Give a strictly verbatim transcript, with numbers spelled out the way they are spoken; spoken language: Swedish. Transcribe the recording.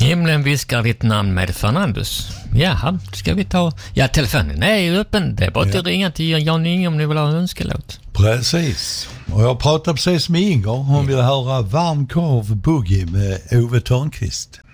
Himlen viskar ditt namn med Fernandus. Jaha, ska vi ta... Ja, telefonen är ju öppen. Det är bara att ja. ringa till Jan Inge om ni vill ha en önskelåt. Precis. Och jag pratade precis med Inger. Hon vill höra Varm korv boogie med Ove Törnqvist.